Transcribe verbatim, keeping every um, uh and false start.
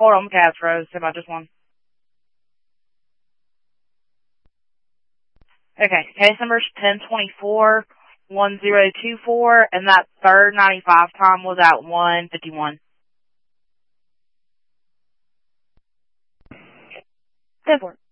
Hold on, Cats Rose. See if I just won. Okay, case number's ten twenty-four one zero two four, and that third ninety-five time was at one fifty-one. Go for it.